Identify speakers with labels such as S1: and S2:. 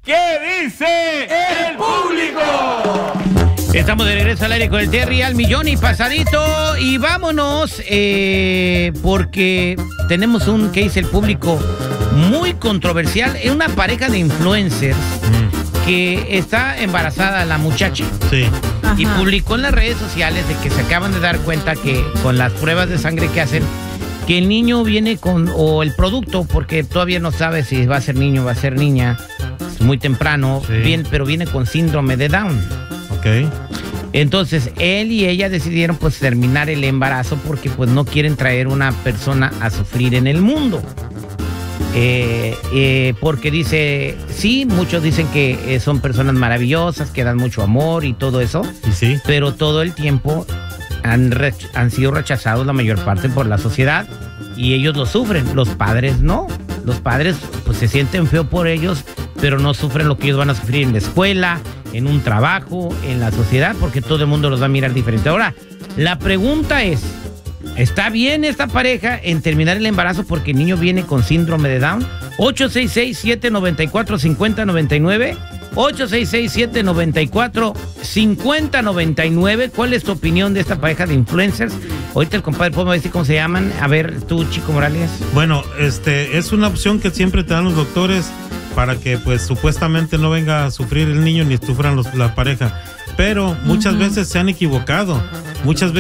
S1: ¿Qué dice el público?
S2: Estamos de regreso al aire con el Terry al millón y pasadito. Y vámonos, porque tenemos un ¿qué dice el público? Muy controversial. Es una pareja de influencers que está embarazada la muchacha.
S3: Sí.
S2: Y publicó en las redes sociales de que se acaban de dar cuenta que con las pruebas de sangre que hacen, que el niño viene con, o el producto, porque todavía no sabe si va a ser niño o va a ser niña, es muy temprano,
S3: Sí.
S2: bien, pero viene con síndrome de Down.
S3: Ok.
S2: Entonces, él y ella decidieron pues terminar el embarazo porque pues no quieren traer una persona a sufrir en el mundo. Porque dice, sí, muchos dicen que son personas maravillosas, que dan mucho amor y todo eso,
S3: ¿Y sí?
S2: pero todo el tiempo han sido rechazados la mayor parte por la sociedad y ellos lo sufren, los padres no. Los padres pues se sienten feo por ellos, pero no sufren lo que ellos van a sufrir en la escuela, en un trabajo, en la sociedad, porque todo el mundo los va a mirar diferente. Ahora, la pregunta es, ¿está bien esta pareja en terminar el embarazo porque el niño viene con síndrome de Down? 866-794-5099. 866-794-5099. ¿Cuál es tu opinión de esta pareja de influencers? Ahorita el compadre podemos decir cómo se llaman. A ver, tú, Chico Morales.
S3: Bueno, es una opción que siempre te dan los doctores para que pues supuestamente no venga a sufrir el niño ni sufran la pareja. Pero muchas veces se han equivocado. Muchas veces